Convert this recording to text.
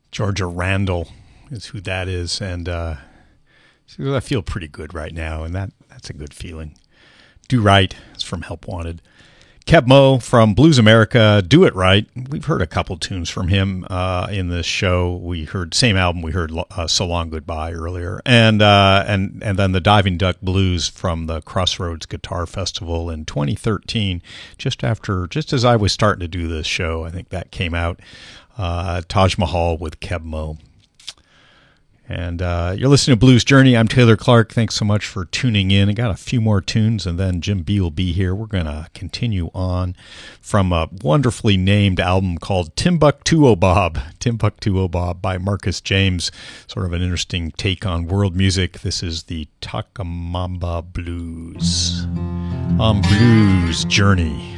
Georgia Randall is who that is, and I feel pretty good right now, and that's a good feeling. Do Right is from Help Wanted. Keb Mo from Blues America, Do It Right. We've heard a couple tunes from him in this show. We heard same album. We heard So Long Goodbye earlier, and then the Diving Duck Blues from the Crossroads Guitar Festival in 2013. Just as I was starting to do this show, I think that came out. Taj Mahal with Keb Mo. And you're listening to Blues Journey. I'm Taylor Clark. Thanks so much for tuning in. I got a few more tunes, and then Jim B will be here. We're going to continue on from a wonderfully named album called Timbuktu Bob. Timbuktu Bob by Marcus James. Sort of an interesting take on world music. This is the Takamamba Blues on Blues Journey.